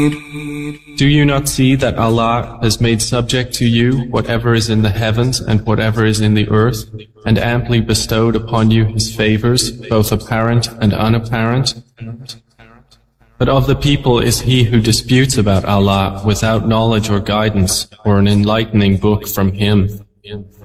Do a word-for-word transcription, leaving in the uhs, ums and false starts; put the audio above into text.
Do you not see that Allah has made subject to you whatever is in the heavens and whatever is in the earth, and amply bestowed upon you His favors, both apparent and unapparent? But of the people is he who disputes about Allah without knowledge or guidance, or an enlightening book from Him.